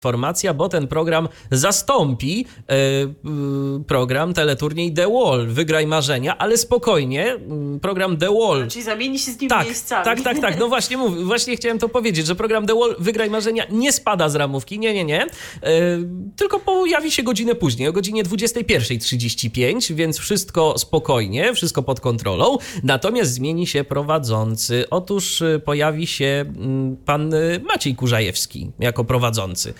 informacja, bo ten program zastąpi program Teleturniej The Wall. Wygraj marzenia, ale spokojnie, program The Wall... Czyli zamieni się z nim miejscami. Tak. No właśnie chciałem to powiedzieć, że program The Wall Wygraj marzenia nie spada z ramówki, nie. Tylko pojawi się godzinę później, o godzinie 21:35, więc wszystko spokojnie, wszystko pod kontrolą. Natomiast zmieni się prowadzący. Otóż pojawi się pan Maciej Kurzajewski jako prowadzący.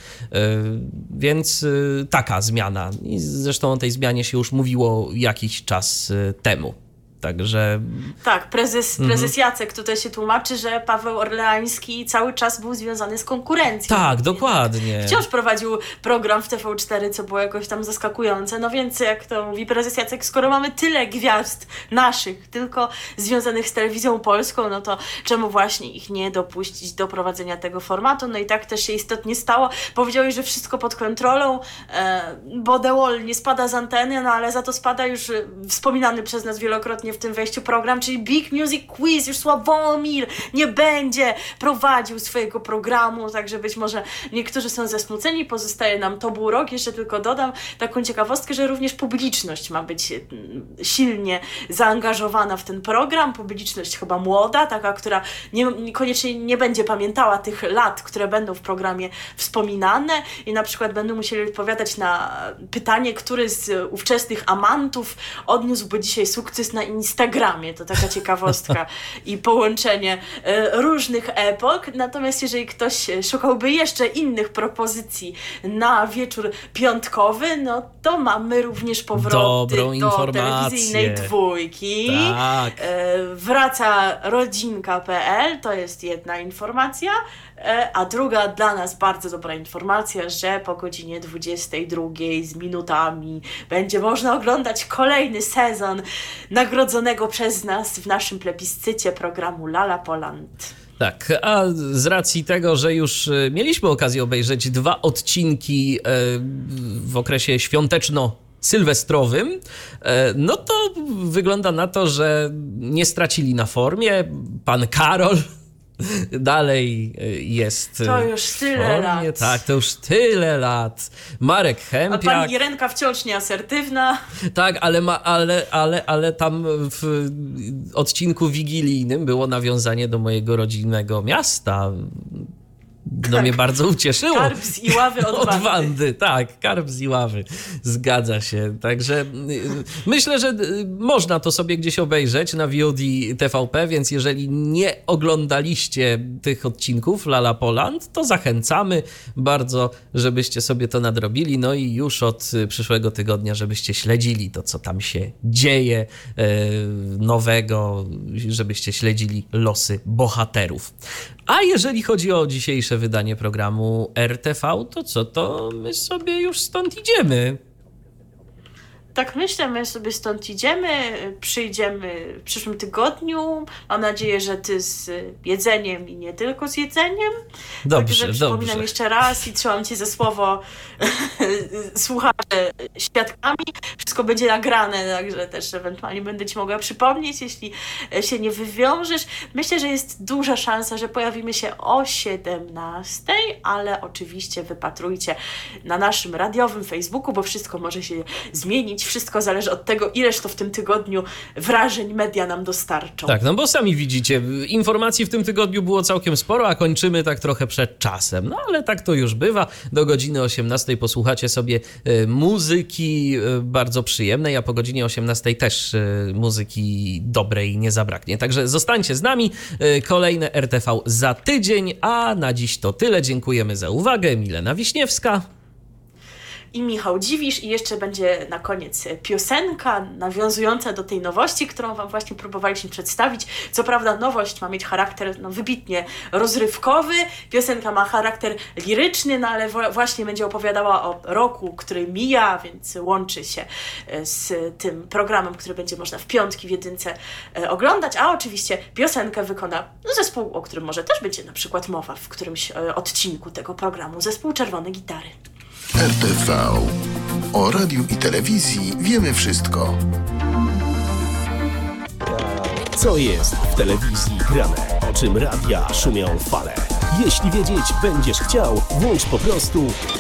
Więc taka zmiana. I zresztą o tej zmianie się już mówiło jakiś czas temu. Także... Tak, prezes Jacek tutaj się tłumaczy, że Paweł Orleański cały czas był związany z konkurencją. Tak, dokładnie. Wciąż prowadził program w TV4, co było jakoś tam zaskakujące. No więc, jak to mówi prezes Jacek, skoro mamy tyle gwiazd naszych, tylko związanych z telewizją polską, no to czemu właśnie ich nie dopuścić do prowadzenia tego formatu? No i tak też się istotnie stało. Powiedziałeś, że wszystko pod kontrolą, bo The Wall nie spada z anteny, no ale za to spada już wspominany przez nas wielokrotnie w tym wejściu program, czyli Big Music Quiz. Już Sławomir nie będzie prowadził swojego programu, także być może niektórzy są zasmuceni, pozostaje nam to był rok. Jeszcze tylko dodam taką ciekawostkę, że również publiczność ma być silnie zaangażowana w ten program. Publiczność chyba młoda, taka, która niekoniecznie nie będzie pamiętała tych lat, które będą w programie wspominane i na przykład będą musieli odpowiadać na pytanie, który z ówczesnych amantów odniósłby dzisiaj sukces na Instagramie. To taka ciekawostka i połączenie różnych epok. Natomiast jeżeli ktoś szukałby jeszcze innych propozycji na wieczór piątkowy, no to mamy również powroty do telewizyjnej dwójki. Tak. Wraca rodzinka.pl, to jest jedna informacja. A druga dla nas bardzo dobra informacja, że po godzinie 22 z minutami będzie można oglądać kolejny sezon nagrodzonego przez nas w naszym plebiscycie programu Lala Poland. Tak, a z racji tego, że już mieliśmy okazję obejrzeć 2 odcinki w okresie świąteczno-sylwestrowym, no to wygląda na to, że nie stracili na formie. Pan Karol dalej jest to już tyle lat. Tak, to już tyle lat. Marek Chępiak. A pani Irenka wciąż nieasertywna. Tak, ale tam w odcinku wigilijnym było nawiązanie do mojego rodzinnego miasta. No mnie bardzo ucieszyło. Karp z Iławy od Wandy. Tak, karp z Iławy. Zgadza się. Także myślę, że można to sobie gdzieś obejrzeć na VOD TVP, więc jeżeli nie oglądaliście tych odcinków Lala Poland, to zachęcamy bardzo, żebyście sobie to nadrobili. No i już od przyszłego tygodnia, żebyście śledzili to, co tam się dzieje nowego, żebyście śledzili losy bohaterów. A jeżeli chodzi o dzisiejsze wydanie programu RTV, to co, to my sobie już stąd idziemy. Tak myślę, my sobie stąd idziemy, przyjdziemy w przyszłym tygodniu. Mam nadzieję, że ty z jedzeniem i nie tylko z jedzeniem. Dobrze, także przypominam jeszcze raz i trzymam cię za słowo słuchacze świadkami. Wszystko będzie nagrane, także też ewentualnie będę ci mogła przypomnieć, jeśli się nie wywiążesz. Myślę, że jest duża szansa, że pojawimy się o 17:00, ale oczywiście wypatrujcie na naszym radiowym Facebooku, bo wszystko może się zmienić. Wszystko zależy od tego, ileż to w tym tygodniu wrażeń media nam dostarczą. Tak, no bo sami widzicie, informacji w tym tygodniu było całkiem sporo, a kończymy tak trochę przed czasem. No ale tak to już bywa. Do godziny 18:00 posłuchacie sobie muzyki bardzo przyjemnej, a po godzinie 18:00 też muzyki dobrej nie zabraknie. Także zostańcie z nami. Kolejne RTV za tydzień, a na dziś to tyle. Dziękujemy za uwagę. Milena Wiśniewska i Michał Dziwisz i jeszcze będzie na koniec piosenka nawiązująca do tej nowości, którą wam właśnie próbowaliśmy przedstawić. Co prawda nowość ma mieć charakter charakter rozrywkowy, piosenka ma charakter liryczny, no ale właśnie będzie opowiadała o roku, który mija, więc łączy się z tym programem, który będzie można w piątki w jedynce oglądać, a oczywiście piosenkę wykona zespół, o którym może też będzie na przykład mowa w którymś odcinku tego programu, zespół Czerwone Gitary. RTV. O radiu i telewizji wiemy wszystko. Co jest w telewizji grane? O czym radia szumią fale? Jeśli wiedzieć będziesz chciał, Włącz po prostu